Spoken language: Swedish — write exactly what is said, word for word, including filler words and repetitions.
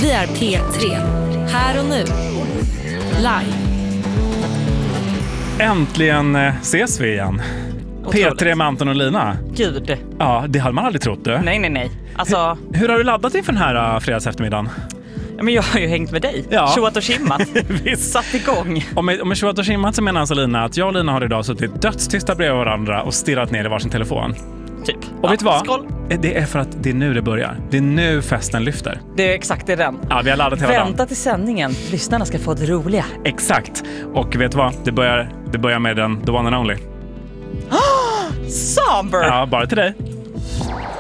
Vi är P tre. Här och nu. Live. Äntligen ses vi igen. Otroligt. P tre med Anton och Lina. Gud. Ja, det hade man aldrig trott du. Nej, nej, nej. Alltså... Hur, hur har du laddat inför den här uh, fredags eftermiddagen? Ja, men jag har ju hängt med dig. Ja. Tjoat och kimmat. Satt igång. Om med, med tjoat och kimmat så menar alltså Lina att jag och Lina har idag suttit dödstysta bredvid varandra och stirrat ner i varsin telefon. Typ. Och ja, vet du vad? Skål. Det är för att det är nu det börjar. Det är nu festen lyfter. Det är exakt det är den. Ja, vi har laddat hela Vänta dagen. till sändningen. Lyssnarna ska få det roliga. Exakt. Och vet du vad? Det börjar, det börjar med den the one and only. Somber! Ja, bara till dig.